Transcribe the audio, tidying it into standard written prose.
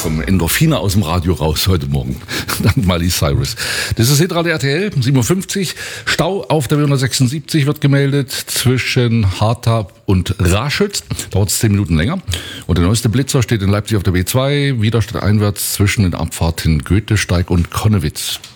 kommen Endorphine aus dem Radio raus heute Morgen. Dann Miley Cyrus. Das ist Hitradio RTL, 7.50 Uhr. Stau auf der B176 wird gemeldet zwischen Harthab und Raschütz. Dauert es 10 Minuten länger. Und der neueste Blitzer steht in Leipzig auf der B2, Widerstadt einwärts zwischen den Abfahrten Goethesteig und Konnewitz.